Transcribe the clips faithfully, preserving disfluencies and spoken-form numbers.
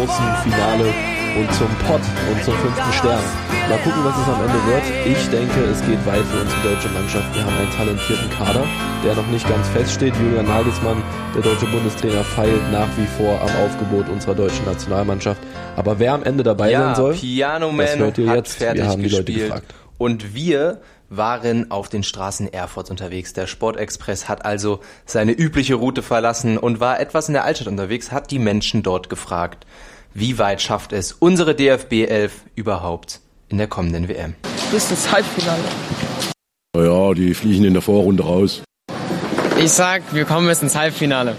großen Finale und zum Pott und zum fünften Stern. Mal gucken, was es am Ende wird. Ich denke, es geht weit für unsere deutsche Mannschaft. Wir haben einen talentierten Kader, der noch nicht ganz feststeht. Julian Nagelsmann, der deutsche Bundestrainer, feilt nach wie vor am Aufgebot unserer deutschen Nationalmannschaft. Aber wer am Ende dabei ja, sein soll, Piano Man das hört ihr hat jetzt. Fertig Wir haben die gespielt. Leute gefragt. Und wir waren auf den Straßen Erfurt unterwegs. Der Sportexpress hat also seine übliche Route verlassen und war etwas in der Altstadt unterwegs, hat die Menschen dort gefragt, wie weit schafft es unsere D F B elf überhaupt in der kommenden W M? Bis ins Halbfinale. Ja, die fliegen in der Vorrunde raus. Ich sag, wir kommen bis ins Halbfinale.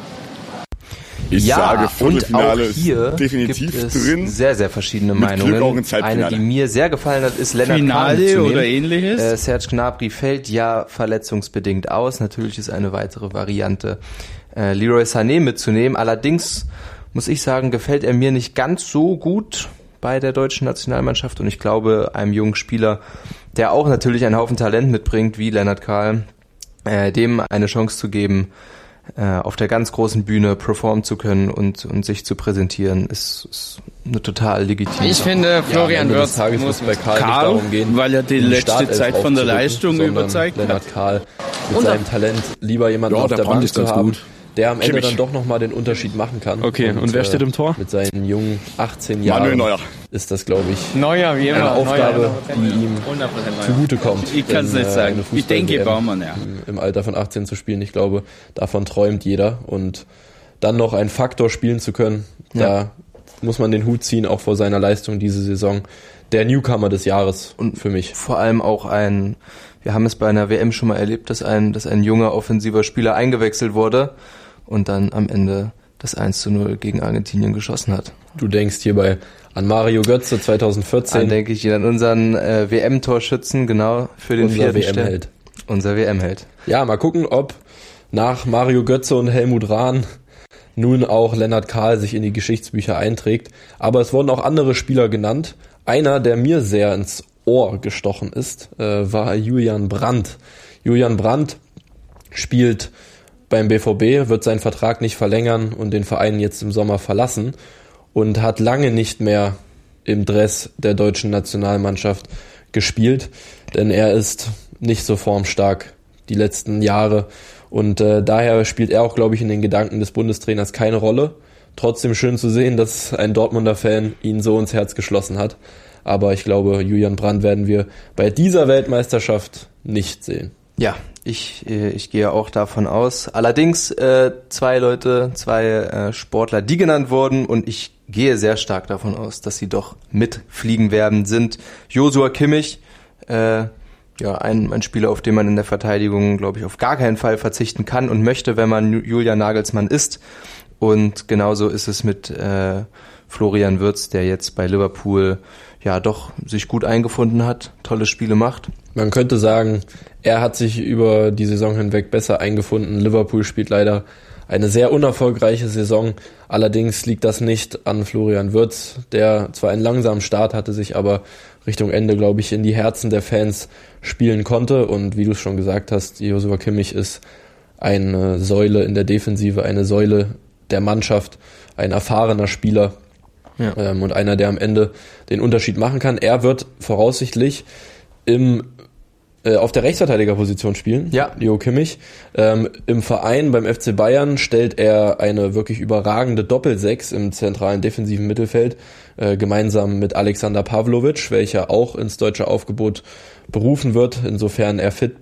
Ich ja, sage, Viertelfinale und auch hier ist definitiv gibt es drin. sehr, sehr verschiedene Mit Meinungen. Glück auch ins Halbfinale. Eine, die mir sehr gefallen hat, ist Lennart Finale Kahn oder ähnliches. Äh, Serge Gnabry fällt ja verletzungsbedingt aus. Natürlich ist eine weitere Variante, äh, Leroy Sané mitzunehmen. Allerdings muss ich sagen, gefällt er mir nicht ganz so gut bei der deutschen Nationalmannschaft. Und ich glaube, einem jungen Spieler, der auch natürlich einen Haufen Talent mitbringt, wie Lennart Kahn, äh, dem eine Chance zu geben, auf der ganz großen Bühne performen zu können und, und sich zu präsentieren, ist, ist eine total legitime Ich Sache. finde, Florian ja, Wirtz muss bei Karl, Karl, nicht darum gehen, weil er die letzte Startelf Zeit von der aufzurücken, Leistung sondern überzeugt Lennart hat. Karl mit Und seinem Talent lieber jemanden Ja, auf der der Brand Bank ist zu ganz haben, gut. der am Ende Kimmich. dann doch nochmal den Unterschied machen kann. Okay, und, und wer steht im Tor? Mit seinen jungen achtzehn Manuel Jahren Neuer. ist das, glaube ich, Neuer, wie immer. eine Aufgabe, Neuer. die ihm zugutekommt. Ich kann's Denn, nicht äh, sagen. eine Ich denke, Fußball-W M Baumann, ja. im- Im Alter von achtzehn zu spielen, ich glaube, davon träumt jeder. Und dann noch einen Faktor spielen zu können, Ja. da muss man den Hut ziehen, auch vor seiner Leistung diese Saison. Der Newcomer des Jahres Und für mich. Vor allem auch ein, wir haben es bei einer W M schon mal erlebt, dass ein, dass ein junger offensiver Spieler eingewechselt wurde und dann am Ende das eins zu null gegen Argentinien geschossen hat. Du denkst hierbei an Mario Götze zwanzig vierzehn, Dann denke ich an unseren äh, W M-Torschützen, genau, für den unser vierten W Stern. M-Held. Unser W M-Held. Ja, mal gucken, ob nach Mario Götze und Helmut Rahn nun auch Lennart Kahl sich in die Geschichtsbücher einträgt. Aber es wurden auch andere Spieler genannt. Einer, der mir sehr ins Ohr gestochen ist, äh, war Julian Brandt. Julian Brandt spielt beim B V B, wird seinen Vertrag nicht verlängern und den Verein jetzt im Sommer verlassen und hat lange nicht mehr im Dress der deutschen Nationalmannschaft gespielt, denn er ist nicht so formstark die letzten Jahre und äh, daher spielt er auch, glaube ich, in den Gedanken des Bundestrainers keine Rolle. Trotzdem schön zu sehen, dass ein Dortmunder Fan ihn so ins Herz geschlossen hat, aber ich glaube, Julian Brandt werden wir bei dieser Weltmeisterschaft nicht sehen. Ja, ich, äh, ich gehe auch davon aus. Allerdings äh, zwei Leute, zwei äh, Sportler, die genannt wurden und ich gehe sehr stark davon aus, dass sie doch mitfliegen werden, sind Joshua Kimmich, äh, ja, ein, ein Spieler, auf den man in der Verteidigung, glaube ich, auf gar keinen Fall verzichten kann und möchte, wenn man Julian Nagelsmann ist. Und genauso ist es mit äh, Florian Wirtz, der jetzt bei Liverpool ja doch sich gut eingefunden hat, tolle Spiele macht. Man könnte sagen, er hat sich über die Saison hinweg besser eingefunden. Liverpool spielt leider eine sehr unerfolgreiche Saison. Allerdings liegt das nicht an Florian Wirtz, der zwar einen langsamen Start hatte, sich aber Richtung Ende, glaube ich, in die Herzen der Fans spielen konnte. Und wie du es schon gesagt hast, Joshua Kimmich ist eine Säule in der Defensive, eine Säule der Mannschaft, ein erfahrener Spieler. Ja. Ähm, und einer, der am Ende den Unterschied machen kann. Er wird voraussichtlich im äh, auf der Rechtsverteidigerposition spielen, ja. Leo Kimmich. Ähm, Im Verein beim F C Bayern stellt er eine wirklich überragende Doppelsechs im zentralen defensiven Mittelfeld, äh, gemeinsam mit Alexander Pavlovic, welcher auch ins deutsche Aufgebot berufen wird, insofern er fit